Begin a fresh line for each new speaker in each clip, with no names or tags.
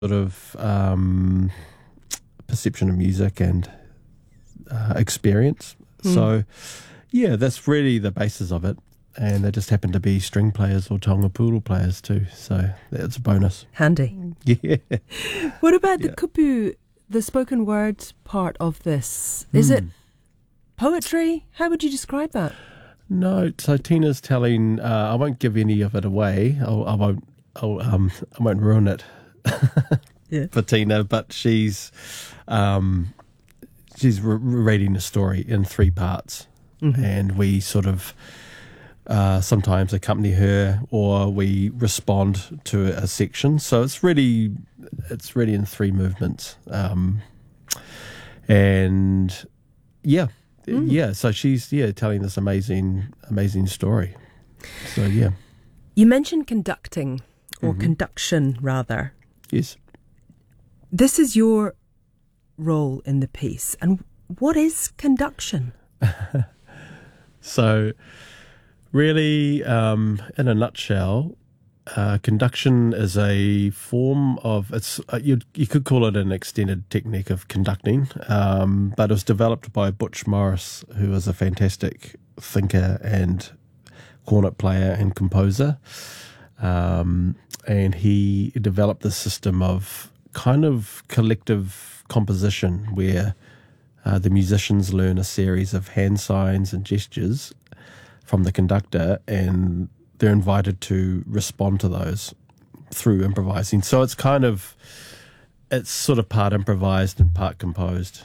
sort of perception of music and experience. So, yeah, that's really the basis of it. And they just happen to be string players or tonga poodle players too. So that's a bonus.
Handy.
Yeah.
What about the kupu, the spoken word part of this? Is it poetry? How would you describe that?
No, so Tina's telling. I won't give any of it away. I won't ruin it for Tina. But she's reading the story in 3 parts, and we sort of sometimes accompany her, or we respond to a section. So it's really in 3 movements, and yeah. Yeah, so she's telling this amazing story. So yeah.
You mentioned conducting, or conduction rather.
Yes.
This is your role in the piece. And what is conduction?
So really, in a nutshell, conduction is a form of, you could call it an extended technique of conducting, but it was developed by Butch Morris, who was a fantastic thinker and cornet player and composer, and he developed this system of kind of collective composition where the musicians learn a series of hand signs and gestures from the conductor, and they're invited to respond to those through improvising. So it's sort of part improvised and part composed.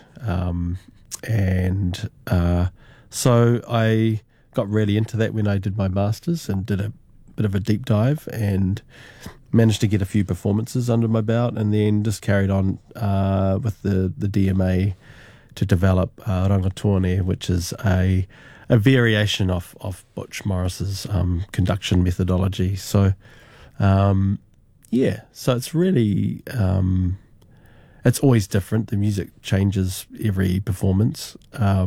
So I got really into that when I did my master's and did a bit of a deep dive and managed to get a few performances under my belt, and then just carried on with the DMA to develop rangatone, which is a variation of Butch Morris's conduction methodology. So, so it's really, it's always different. The music changes every performance.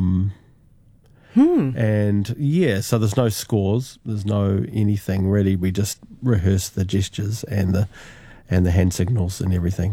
And so there's no scores, there's no anything really. We just rehearse the gestures and the hand signals and everything.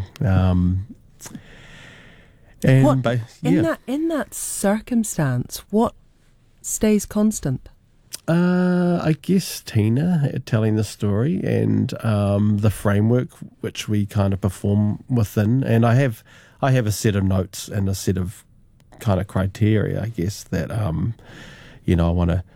In
that circumstance, what stays constant?
I guess Tina telling the story and the framework which we kind of perform within. And I have a set of notes and a set of kind of criteria, I guess, that I want to.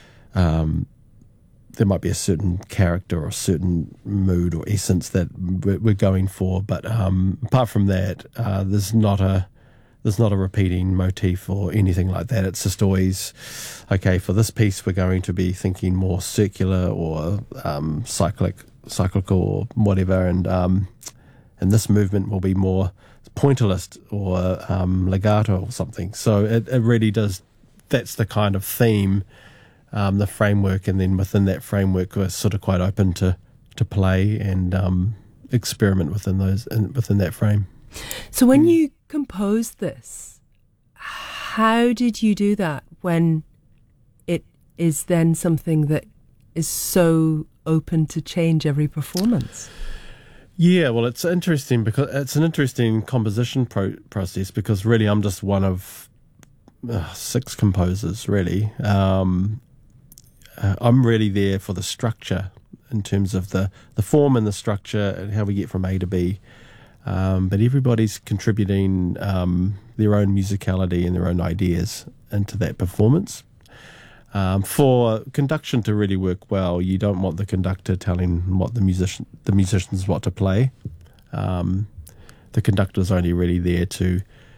There might be a certain character or a certain mood or essence that we're going for, but apart from that, there's not a repeating motif or anything like that. It's just always, okay, for this piece we're going to be thinking more circular or cyclical or whatever, and this movement will be more pointillist or legato or something. So it really does, that's the kind of theme, the framework, and then within that framework we're sort of quite open to play and experiment within that frame.
So when you composed this, how did you do that when it is then something that is so open to change every performance?
Yeah, well, it's interesting because it's an interesting composition process, because really I'm just one of 6 composers, really. I'm really there for the structure in terms of the form and the structure and how we get from A to B. But everybody's contributing their own musicality and their own ideas into that performance. For conduction to really work well, you don't want the conductor telling what the musicians what to play. The conductor's only really there to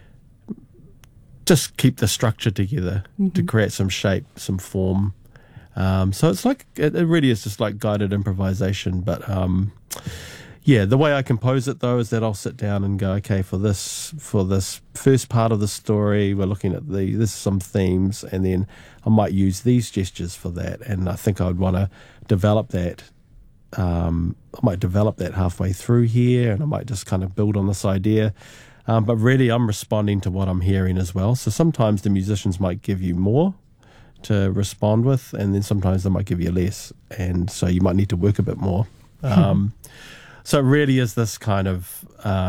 just keep the structure together, to create some shape, some form. So it's like, it really is just like guided improvisation, but the way I compose it though is that I'll sit down and go, okay, for this first part of the story, we're looking at this some themes, and then I might use these gestures for that, and I think I would want to develop that. I might develop that halfway through here, and I might just kind of build on this idea. But really, I'm responding to what I'm hearing as well. So sometimes the musicians might give you more to respond with, and then sometimes they might give you less, and so you might need to work a bit more. So it really is this kind of